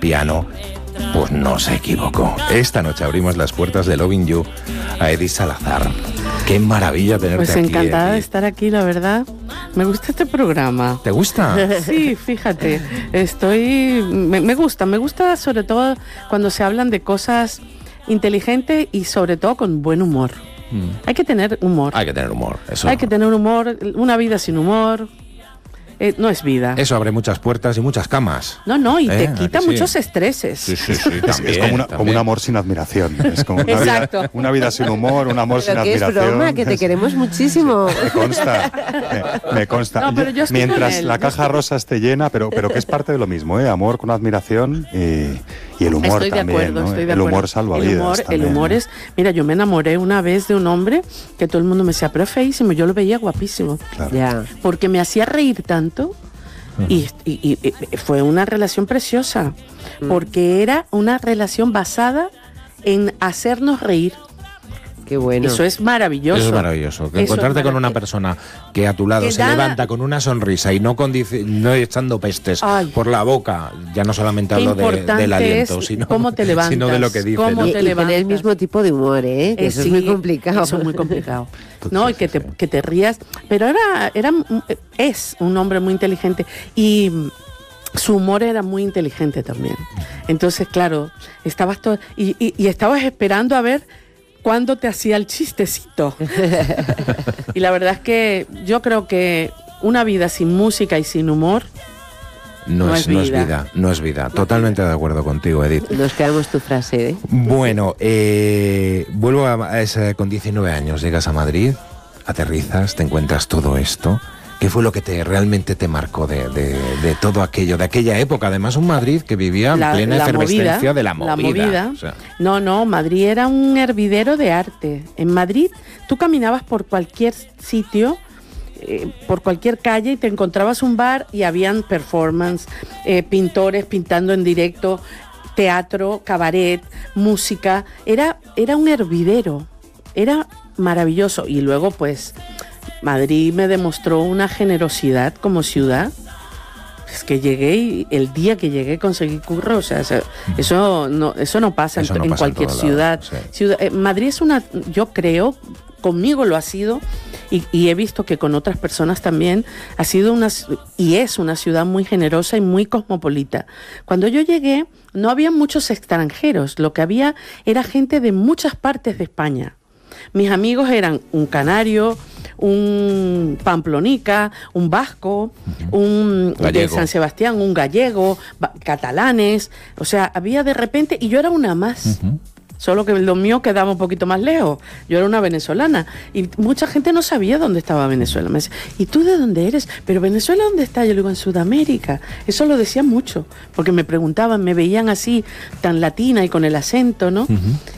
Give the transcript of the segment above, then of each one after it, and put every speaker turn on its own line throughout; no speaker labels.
piano, pues no se equivocó. Esta noche abrimos las puertas de Loving You a Edith Salazar. Qué maravilla tenerte aquí.
Pues encantada de estar aquí, la verdad. Me gusta este programa.
¿Te gusta?
Sí, fíjate. Me gusta sobre todo cuando se hablan de cosas inteligentes y sobre todo con buen humor. Hay que tener humor.
Hay que tener humor. Eso.
Hay que tener humor. Una vida sin humor no es vida.
Eso abre muchas puertas y muchas camas.
No, y te quita muchos estreses.
Sí, también,
es como un amor sin admiración. Es como una vida sin humor, un amor sin admiración.
Es broma, que te queremos muchísimo.
Me consta.
No, pero yo estoy
mientras
con él,
la caja rosa esté llena, pero que es parte de lo mismo, ¿eh? Amor con admiración y el humor
estoy
también.
De acuerdo,
¿no?
estoy de
el
acuerdo.
humor salva vidas.
El humor es... Mira, yo me enamoré una vez de un hombre que todo el mundo me decía, pero es feísimo, yo lo veía guapísimo.
Claro.
Ya.
Porque me hacía reír tanto. Y fue una relación preciosa, porque era una relación basada en hacernos reír.
Qué bueno.
Eso es maravilloso.
Eso es maravilloso. Que encontrarte con una persona que a tu lado se levanta con una sonrisa y no echando pestes por la boca, ya no solamente hablo del aliento, sino
cómo te levantas,
sino de lo que dice.
cómo
¿no?
Y tener el mismo tipo de humor, ¿eh? Que eso
sí,
es muy complicado.
Eso es muy complicado. No, y que te rías. Pero es un hombre muy inteligente y su humor era muy inteligente también. Entonces, claro, estabas todo y estabas esperando a ver cuándo te hacía el chistecito. Y la verdad es que yo creo que una vida sin música y sin humor no es vida. Totalmente de acuerdo contigo, Edith.
Nos quedamos tu frase, ¿eh?
Bueno, vuelvo con 19 años, llegas a Madrid, aterrizas, te encuentras todo esto. ¿Qué fue lo que realmente te marcó de todo aquello, de aquella época? Además, un Madrid que vivía en plena efervescencia de la movida. O sea.
No, Madrid era un hervidero de arte. En Madrid tú caminabas por cualquier sitio, por cualquier calle y te encontrabas un bar y habían performance, pintores pintando en directo, teatro, cabaret, música. Era un hervidero, era maravilloso. Y luego pues Madrid me demostró una generosidad como ciudad. Es que llegué y el día que llegué conseguí curro, o sea, eso no pasa en cualquier ciudad.
Sí.
Madrid es yo creo, conmigo lo ha sido y he visto que con otras personas también es una ciudad muy generosa y muy cosmopolita. Cuando yo llegué no había muchos extranjeros, lo que había era gente de muchas partes de España. Mis amigos eran un canario, un pamplonica, un vasco, un de San Sebastián, un gallego, catalanes, o sea, había de repente, y yo era una más. Solo que lo mío quedaba un poquito más lejos. Yo era una venezolana y mucha gente no sabía dónde estaba Venezuela. Me decía, ¿y tú de dónde eres? ¿Pero Venezuela dónde está? Yo le digo, en Sudamérica. Eso lo decían mucho, porque me preguntaban, me veían así, tan latina y con el acento, ¿no?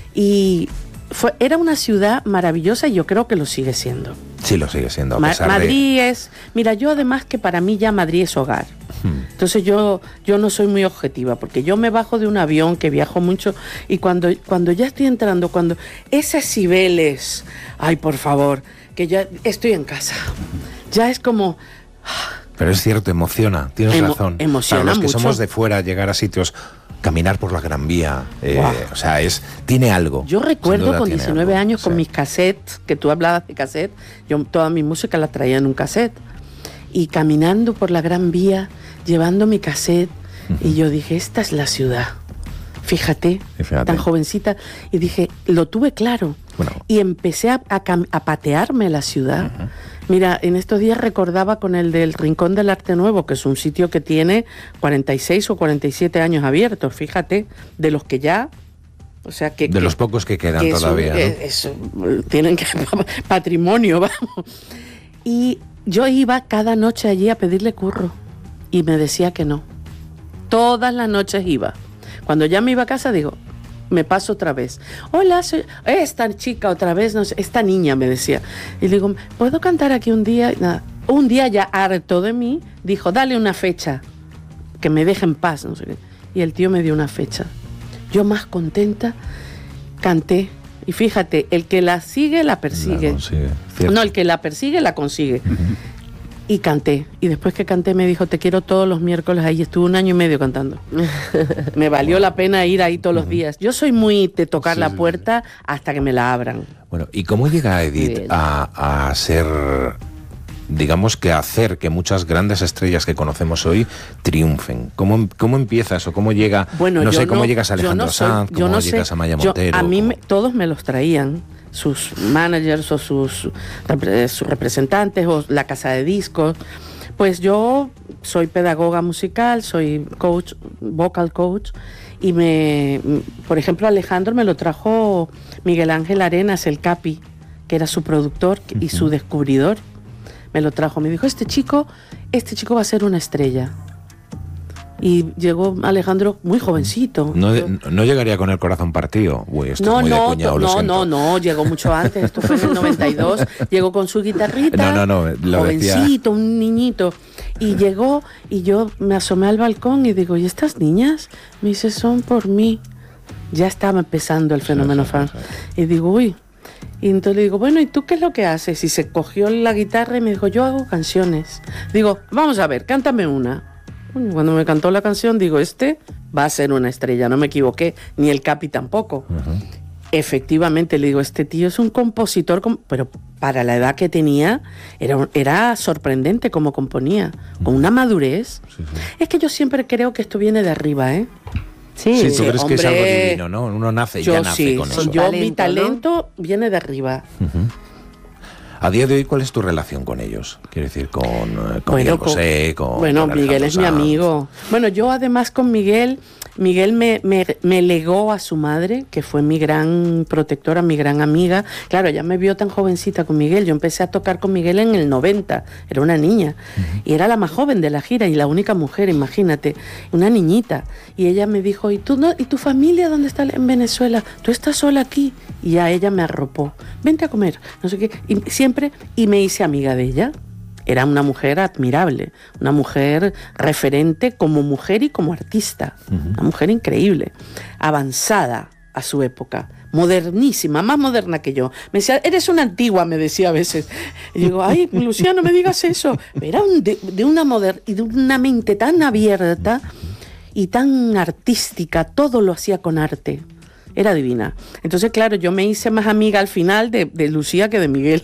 Y era una ciudad maravillosa y yo creo que lo sigue siendo.
Sí, lo sigue siendo.
Madrid es... Mira, yo además que para mí ya Madrid es hogar. Entonces yo no soy muy objetiva, porque yo me bajo de un avión, que viajo mucho, y cuando ya estoy entrando, cuando ese Cibeles, ay, por favor, que ya estoy en casa. Ya es como...
Pero es cierto, emociona, tienes razón.
Emociona
para los que
mucho.
somos de fuera, llegar a sitios... Caminar por la Gran Vía, o sea, tiene algo.
Yo recuerdo con 19 años con mis cassettes, que tú hablabas de cassette, yo toda mi música la traía en un cassette, y caminando por la Gran Vía, llevando mi cassette, y yo dije, esta es la ciudad. Fíjate, tan jovencita, y dije, lo tuve claro. Bueno. Y empecé a patearme la ciudad. Mira, en estos días recordaba con el del Rincón del Arte Nuevo, que es un sitio que tiene 46 o 47 años abiertos, fíjate, de los que ya... O sea que...
De los pocos que quedan todavía, ¿no?
Tienen que... patrimonio, vamos. Y yo iba cada noche allí a pedirle curro, y me decía que no. Todas las noches iba. Cuando ya me iba a casa, digo... Me paso otra vez. Hola, soy esta chica otra vez, no sé, esta niña me decía. Y le digo, ¿puedo cantar aquí un día? Nada. Un día ya harto de mí, dijo, dale una fecha, que me deje en paz. No sé qué. Y el tío me dio una fecha. Yo más contenta, canté. Y fíjate, el que la sigue, la persigue.
La consigue,
no, el que la persigue, la consigue. Y canté. Y después que canté me dijo, te quiero todos los miércoles ahí. Estuve 1 año y medio cantando. Me valió la pena ir ahí todos los días. Yo soy muy de tocar la puerta hasta que me la abran.
Bueno, ¿y cómo llega Edith a ser, digamos, que hacer que muchas grandes estrellas que conocemos hoy triunfen? ¿Cómo empiezas o cómo llega?
Bueno,
no sé, ¿cómo llegas a Alejandro Sanz? ¿Cómo llegas a Maya Montero?
A mí todos me los traían. Sus managers o sus representantes o la casa de discos. Pues yo soy pedagoga musical, soy coach, vocal coach, y por ejemplo, Alejandro me lo trajo Miguel Ángel Arenas, el Capi, que era su productor y su descubridor. Me lo trajo, me dijo, este chico va a ser una estrella. Y llegó Alejandro muy jovencito.
No llegaría con el corazón partido. Uy, esto es muy de cuñado, lo siento.
No, llegó mucho antes. Esto fue en el 92. Llegó con su guitarrita.
Lo
jovencito,
decía.
Un niñito. Y llegó y yo me asomé al balcón y digo, ¿y estas niñas? Me dice, son por mí. Ya estaba empezando el fenómeno fan. Y digo, uy. Y entonces le digo, bueno, ¿y tú qué es lo que haces? Y se cogió la guitarra y me dijo, yo hago canciones. Digo, vamos a ver, cántame una. Cuando me cantó la canción, digo, va a ser una estrella, no me equivoqué, ni el Capi tampoco. Efectivamente, le digo, este tío es un compositor, pero para la edad que tenía, era sorprendente cómo componía, con una madurez. Sí. Es que yo siempre creo que esto viene de arriba, ¿eh?
Sí, tú crees que es algo divino, ¿no? Uno nace con eso.
Mi talento viene de arriba.
A día de hoy, ¿cuál es tu relación con ellos? Quiero decir, con Miguel Bosé, con
Miguel es mi amigo. Bueno, yo además con Miguel me legó a su madre, que fue mi gran protectora, mi gran amiga. Claro, ella me vio tan jovencita con Miguel. Yo empecé a tocar con Miguel en el 90. Era una niña. Y era la más joven de la gira y la única mujer, imagínate. Una niñita. Y ella me dijo, ¿y tu familia dónde está en Venezuela? ¿Tú estás sola aquí? Y ya ella me arropó. Vente a comer. No sé qué. Y me hice amiga de ella. Era una mujer admirable, una mujer referente como mujer y como artista, una mujer increíble, avanzada a su época, modernísima, más moderna que yo. Me decía, eres una antigua, me decía a veces. Y digo, ay, Lucía, no me digas eso. Era de una mente tan abierta y tan artística, todo lo hacía con arte. Era divina. Entonces, claro, yo me hice más amiga al final de Lucía que de Miguel.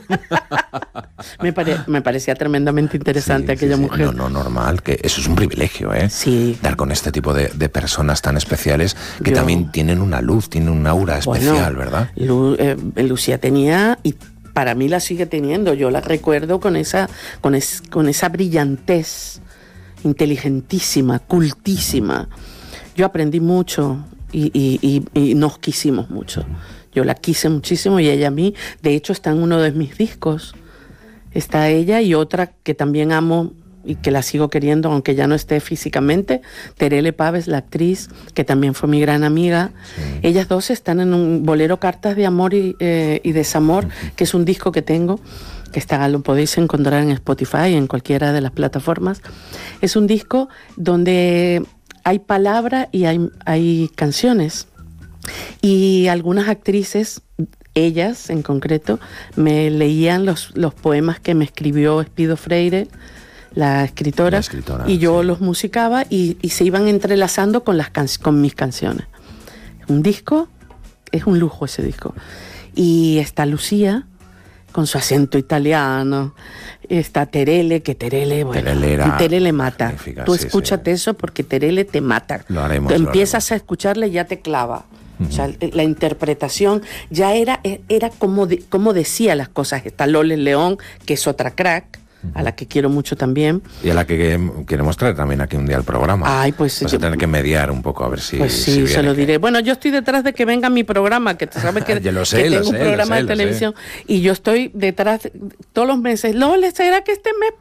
me parecía tremendamente interesante aquella mujer.
No, normal, que eso es un privilegio, ¿eh?
Sí.
Dar con este tipo de personas tan especiales que también tienen una luz, tienen un aura especial, ¿verdad?
Lucía tenía, y para mí la sigue teniendo, yo la recuerdo con esa brillantez, inteligentísima, cultísima. Yo aprendí mucho. Y nos quisimos mucho. Yo la quise muchísimo y ella a mí. De hecho, está en uno de mis discos. Está ella y otra que también amo y que la sigo queriendo, aunque ya no esté físicamente, Terele Paves, la actriz, que también fue mi gran amiga. Sí. Ellas dos están en un bolero Cartas de Amor y Desamor, que es un disco que tengo, que lo podéis encontrar en Spotify, en cualquiera de las plataformas. Es un disco donde hay palabra y hay canciones. Y algunas actrices, ellas en concreto, me leían los poemas que me escribió Espido Freire, la escritora, y yo los musicaba y se iban entrelazando con mis canciones. Un disco, es un lujo ese disco. Y está Lucía, con su acento italiano. Está Terele, que Terele mata. Tú escúchate eso porque Terele te mata.
Lo haremos.
Tú empiezas a escucharle y ya te clava. O sea, la interpretación ya era como decía las cosas. Está Lole León, que es otra crack, a la que quiero mucho también.
Y a la que queremos traer también aquí un día al programa.
Ay, pues
vas a tener que mediar un poco a ver si...
Pues sí, se lo diré. Bueno, yo estoy detrás de que venga mi programa, que tú sabes que, tengo un programa de televisión, y yo estoy detrás todos los meses. Lole, ¿será que este mes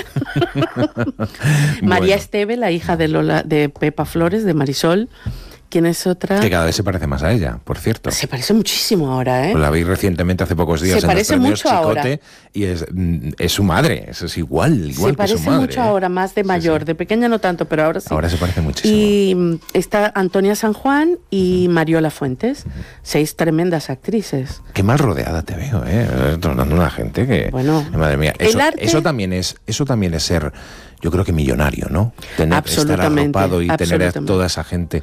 podrás? María Esteve, la hija de Pepa Flores, de Marisol, ¿Quién es otra?
Que cada vez se parece más a ella, por cierto.
Se parece muchísimo ahora, ¿eh?
Pues la vi recientemente, hace pocos días,
Se
en los
parece
premios
mucho
Chicote,
ahora.
y es su madre, es igual
Se
que su madre.
parece mucho ahora, más de mayor.
Sí.
De pequeña no tanto, pero ahora sí.
Ahora se parece muchísimo.
Y está Antonia San Juan y Mariola Fuentes, 6 tremendas actrices.
Qué mal rodeada te veo, tratando una gente que...
Bueno,
madre mía,
el arte-
eso también es ser, yo creo que millonario, ¿no? Estar
Absolutamente,
arropado y tener a
absolutamente.
toda esa gente